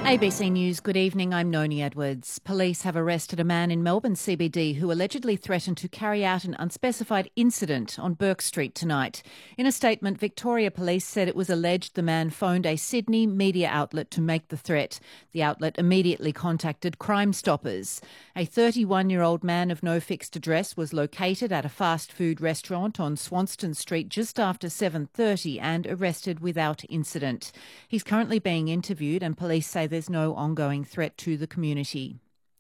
ABC News, good evening. I'm Noni Edwards. Police have arrested a man in Melbourne CBD who allegedly threatened to carry out an unspecified incident on Bourke Street tonight. In a statement, Victoria Police said it was alleged the man phoned a Sydney media outlet to make the threat. The outlet immediately contacted Crime Stoppers. A 31-year-old man of no fixed address was located at a fast food restaurant on Swanston Street just after 7:30 and arrested without incident. He's currently being interviewed and police say there's no ongoing threat to the community.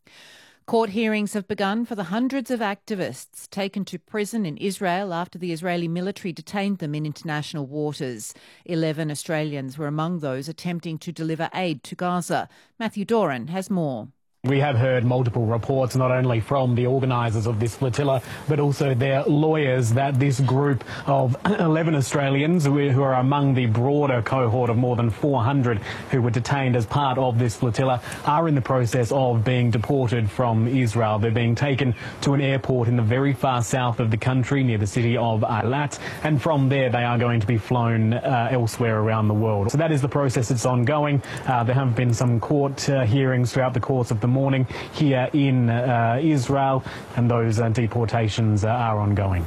Court hearings have begun for the hundreds of activists taken to prison in Israel after the Israeli military detained them in international waters. 11 Australians were among those attempting to deliver aid to Gaza. Matthew Doran has more. We have heard multiple reports, not only from the organisers of this flotilla, but also their lawyers, that this group of 11 Australians, who are among the broader cohort of more than 400 who were detained as part of this flotilla, are in the process of being deported from Israel. They're being taken to an airport in the very far south of the country, near the city of Eilat, and from there they are going to be flown elsewhere around the world. So that is the process that's ongoing. There have been some court hearings throughout the course of the morning here in Israel, and those deportations are ongoing.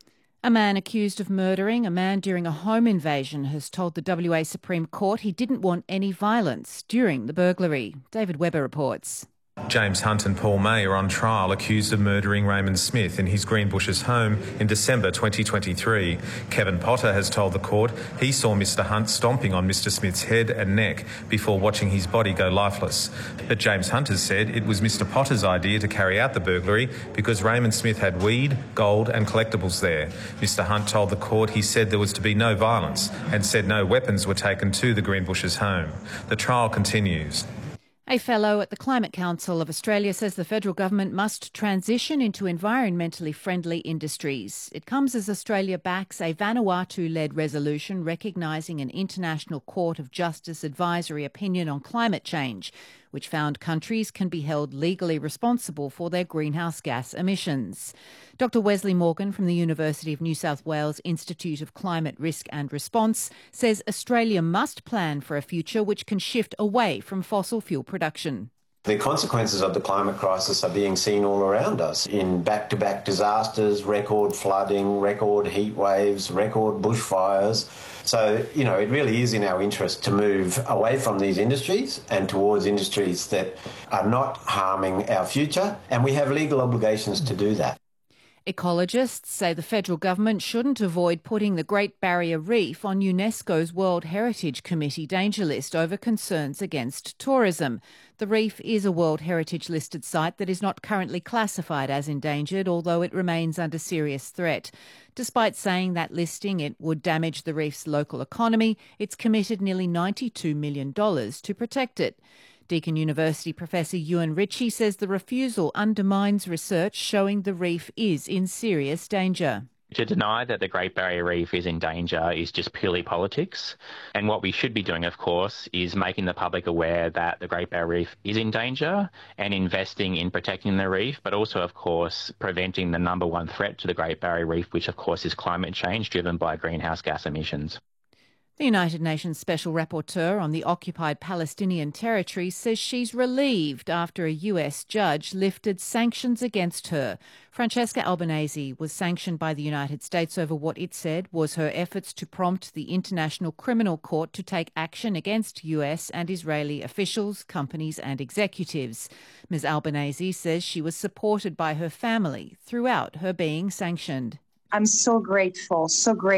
A man accused of murdering a man during a home invasion has told the WA Supreme Court he didn't want any violence during the burglary. David Webber reports. James Hunt and Paul May are on trial accused of murdering Raymond Smith in his Greenbushes home in December 2023. Kevin Potter has told the court he saw Mr Hunt stomping on Mr Smith's head and neck before watching his body go lifeless. But James Hunt has said it was Mr Potter's idea to carry out the burglary because Raymond Smith had weed, gold and collectibles there. Mr Hunt told the court he said there was to be no violence and said no weapons were taken to the Greenbushes home. The trial continues. A fellow at the Climate Council of Australia says the federal government must transition into environmentally friendly industries. It comes as Australia backs a Vanuatu-led resolution recognising an International Court of Justice advisory opinion on climate change, which found countries can be held legally responsible for their greenhouse gas emissions. Dr Wesley Morgan from the University of New South Wales Institute of Climate Risk and Response says Australia must plan for a future which can shift away from fossil fuel production. The consequences of the climate crisis are being seen all around us in back-to-back disasters, record flooding, record heat waves, record bushfires. So, it really is in our interest to move away from these industries and towards industries that are not harming our future, and we have legal obligations to do that. Ecologists say the federal government shouldn't avoid putting the Great Barrier Reef on UNESCO's World Heritage Committee danger list over concerns against tourism. The reef is a World Heritage listed site that is not currently classified as endangered, although it remains under serious threat. Despite saying that listing it would damage the reef's local economy, it's committed nearly $92 million to protect it. Deakin University Professor Ewan Ritchie says the refusal undermines research showing the reef is in serious danger. To deny that the Great Barrier Reef is in danger is just purely politics. And what we should be doing, of course, is making the public aware that the Great Barrier Reef is in danger and investing in protecting the reef, but also, of course, preventing the number one threat to the Great Barrier Reef, which, of course, is climate change driven by greenhouse gas emissions. The United Nations Special Rapporteur on the occupied Palestinian territory says she's relieved after a US judge lifted sanctions against her. Francesca Albanese was sanctioned by the United States over what it said was her efforts to prompt the International Criminal Court to take action against US and Israeli officials, companies and executives. Ms. Albanese says she was supported by her family throughout her being sanctioned. I'm so grateful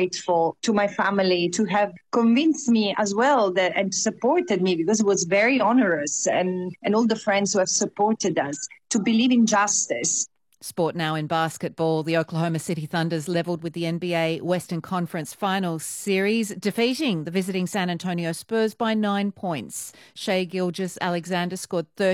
to my family to have convinced me as well that and supported me, because it was very onerous, and all the friends who have supported us to believe in justice. Sport now in basketball. The Oklahoma City Thunders levelled with the NBA Western Conference Finals Series, defeating the visiting San Antonio Spurs by 9 points. Shai Gilgeous-Alexander scored 30.